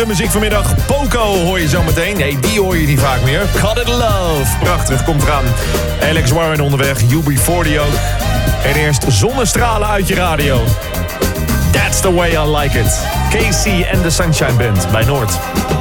lekkere muziek vanmiddag. Poco hoor je zo meteen. Nee, die hoor je niet vaak meer. Cut It Love. Prachtig, komt eraan. Alex Warren onderweg. UB40 ook. En eerst zonnestralen uit je radio. That's the way I like it. KC and the Sunshine Band bij Noord.